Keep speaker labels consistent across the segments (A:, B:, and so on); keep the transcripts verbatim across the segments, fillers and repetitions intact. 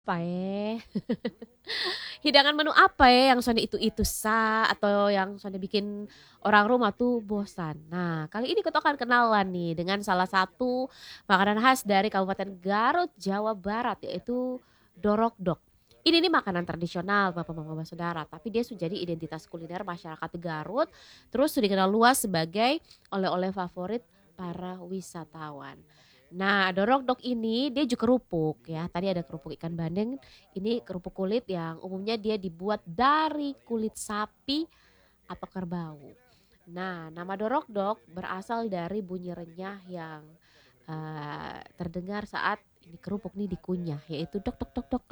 A: Apa eh? Hidangan menu apa ya yang sonde itu-itu sa atau yang sonde bikin orang rumah tuh bosan. Nah, kali ini kita akan kenalan nih dengan salah satu makanan khas dari Kabupaten Garut, Jawa Barat yaitu dorok-dok. Ini nih makanan tradisional Bapak Mama Saudara, tapi dia sudah jadi identitas kuliner masyarakat Garut, terus sudah dikenal luas sebagai oleh-oleh favorit para wisatawan. Nah, dorok-dok ini dia juga kerupuk ya. Tadi ada kerupuk ikan bandeng, ini kerupuk kulit yang umumnya dia dibuat dari kulit sapi atau kerbau. Nah, nama dorok-dok berasal dari bunyi renyah yang eh, terdengar saat ini kerupuk nih dikunyah, yaitu dok dok dok dok.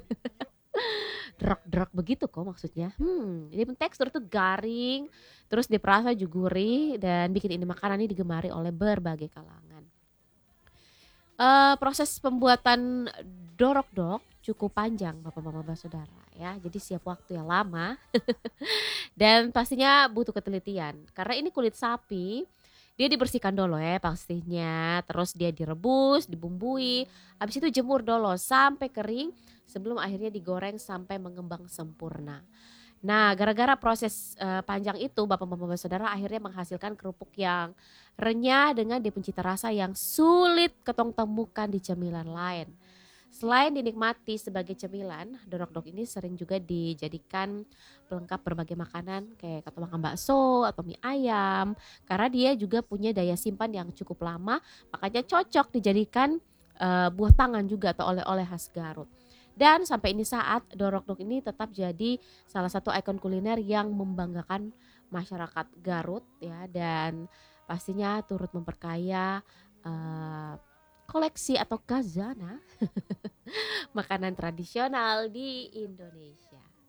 A: Drok-drok begitu kok maksudnya. Hmm, ini pun tekstur tuh garing, terus diperasa juga gurih dan bikin ini makanan ini digemari oleh berbagai kalangan. Eee, proses pembuatan dorok-dok cukup panjang Bapak, Mama, Saudara ya, jadi siap waktu yang lama dan pastinya butuh ketelitian. Karena ini kulit sapi, dia dibersihkan dulu ya pastinya, terus dia direbus, dibumbui, habis itu jemur dulu sampai kering sebelum akhirnya digoreng sampai mengembang sempurna. Nah, gara-gara proses, eee, panjang itu Bapak, Mama, Saudara akhirnya menghasilkan kerupuk yang renyah dengan dia cita rasa yang sulit ketong temukan di cemilan lain. Selain dinikmati sebagai cemilan, dorok-dok ini sering juga dijadikan pelengkap berbagai makanan kayak atau makan bakso atau mie ayam, karena dia juga punya daya simpan yang cukup lama, makanya cocok dijadikan, eee, buah tangan juga atau oleh-oleh khas Garut. Dan sampai ini saat dorok-dok ini tetap jadi salah satu ikon kuliner yang membanggakan masyarakat Garut ya dan pastinya turut memperkaya, eee, koleksi atau khazanah makanan tradisional di Indonesia.